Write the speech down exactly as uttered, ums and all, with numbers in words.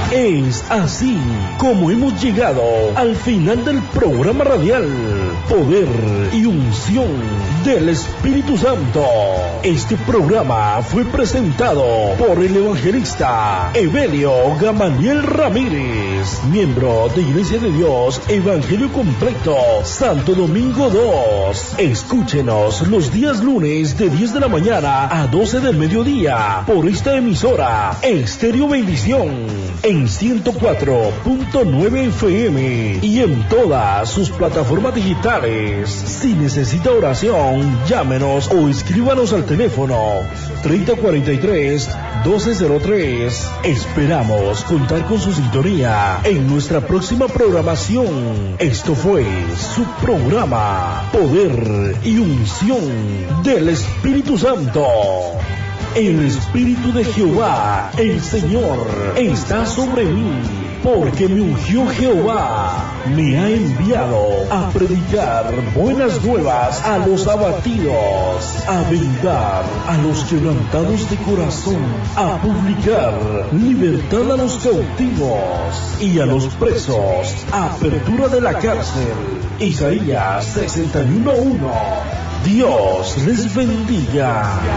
Es así como hemos llegado al final del programa radial Poder y Unción del Espíritu Santo. Este programa fue presentado por el evangelista Evelio Gamaliel Ramírez, miembro de Iglesia de Dios Evangelio Completo Santo Domingo dos. Escúchenos los días lunes de diez de la mañana a doce del mediodía por esta emisora Estéreo Bendición en ciento cuatro punto nueve F M y en todas sus plataformas digitales. Si necesita oración, llámenos o escríbanos al teléfono treinta cuarenta y tres doce cero tres. Esperamos contar con su sintonía en nuestra próxima programación. Esto fue su programa Poder y Unción del Espíritu Santo. El Espíritu de Jehová, el Señor, está sobre mí, porque me ungió Jehová, me ha enviado a predicar buenas nuevas a los abatidos, a vendar a los quebrantados de corazón, a publicar libertad a los cautivos y a los presos, apertura de la cárcel. Isaías sesenta y uno uno. Dios les bendiga.